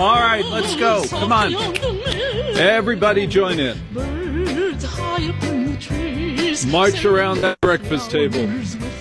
All right, let's go. Come on. Everybody join in. March around that breakfast table.